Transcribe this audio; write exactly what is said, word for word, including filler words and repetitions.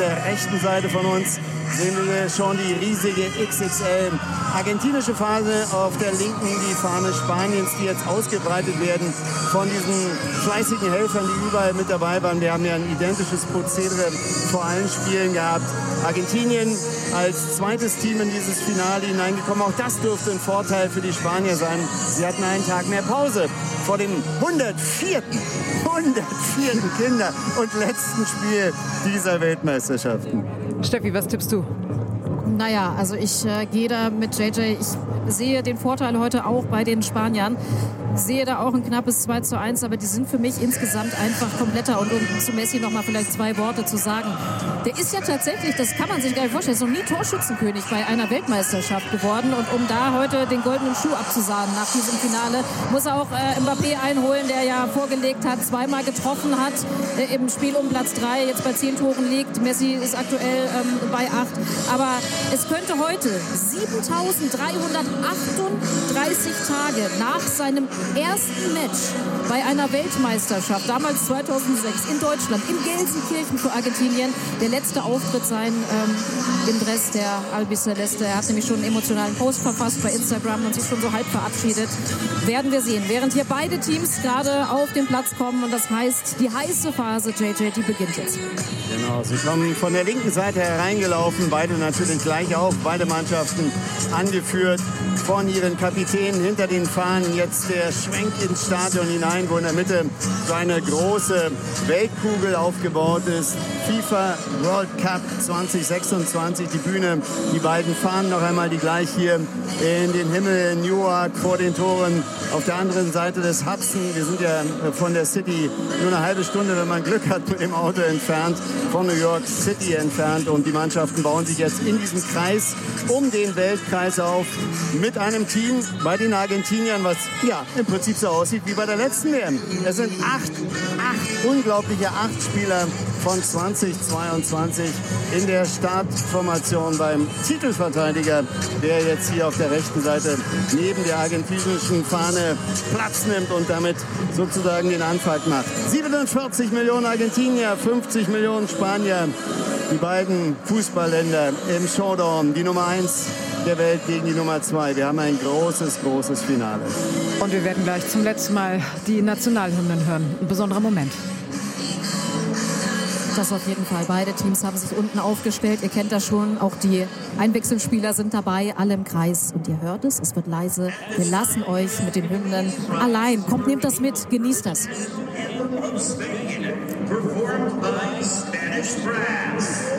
der rechten Seite von uns sehen wir schon die riesige X X L argentinische Fahne, auf der linken die Fahne Spaniens, die jetzt ausgebreitet werden von diesen fleißigen Helfern, die überall mit dabei waren. Wir haben ja ein identisches Prozedere vor allen Spielen gehabt. Argentinien als zweites Team in dieses Finale hineingekommen. Auch das dürfte ein Vorteil für die Spanier sein. Sie hatten einen Tag mehr Pause vor dem hundertvierten Kinder- und letzten Spiel dieser Weltmeisterschaften. Steffi, was tippst du? Naja, also ich äh, gehe da mit J J. Ich sehe den Vorteil heute auch bei den Spaniern. Sehe da auch ein knappes zwei zu eins, aber die sind für mich insgesamt einfach kompletter. Und um zu Messi noch mal vielleicht zwei Worte zu sagen. Der ist ja tatsächlich, das kann man sich gar nicht vorstellen, ist noch nie Torschützenkönig bei einer Weltmeisterschaft geworden. Und um da heute den goldenen Schuh abzusahnen nach diesem Finale, muss er auch äh, Mbappé einholen, der ja vorgelegt hat, zweimal getroffen hat äh, im Spiel um Platz drei, jetzt bei zehn Toren liegt. Messi ist aktuell ähm, bei acht. Aber es könnte heute siebentausenddreihundertachtunddreißig Tage nach seinem ersten Match bei einer Weltmeisterschaft, damals zweitausendsechs in Deutschland, in Gelsenkirchen für Argentinien, der letzte Auftritt sein ähm, im Dress der Albiceleste. Er hat nämlich schon einen emotionalen Post verfasst bei Instagram und sich schon so halb verabschiedet. Werden wir sehen. Während hier beide Teams gerade auf den Platz kommen und das heißt, die heiße Phase, J J, die beginnt jetzt. Genau, sie kommen von der linken Seite hereingelaufen, beide natürlich gleich auf, beide Mannschaften angeführt von ihren Kapitänen hinter den Fahnen. Jetzt der Schwenk ins Stadion hinein, wo in der Mitte so eine große Weltkugel aufgebaut ist. FIFA World Cup zwanzig sechsundzwanzig, die Bühne, die beiden Fahnen noch einmal, die gleich hier in den Himmel in Newark vor den Toren auf der anderen Seite des Hudson. Wir sind ja von der City nur eine halbe Stunde, wenn man Glück hat, mit dem Auto entfernt, von New York City entfernt. Und die Mannschaften bauen sich jetzt in diesem Kreis um den Weltkreis auf mit einem Team bei den Argentiniern, was ja im Prinzip so aussieht wie bei der letzten W M. Es sind acht, acht unglaubliche acht Spieler von zwanzig zweiundzwanzig in der Startformation beim Titelverteidiger, der jetzt hier auf der rechten Seite neben der argentinischen Fahne Platz nimmt und damit sozusagen den Anfang macht. siebenundvierzig Millionen Argentinier, fünfzig Millionen Spanier, die beiden Fußballländer im Showdown, die Nummer eins der Welt gegen die Nummer zwei. Wir haben ein großes, großes Finale. Und wir werden gleich zum letzten Mal die Nationalhymnen hören. Ein besonderer Moment. Das auf jeden Fall. Beide Teams haben sich unten aufgestellt. Ihr kennt das schon. Auch die Einwechselspieler sind dabei, alle im Kreis. Und ihr hört es, es wird leise. Wir lassen euch mit den Hymnen allein. Kommt, nehmt das mit, genießt das. Performed by Spanish Brass.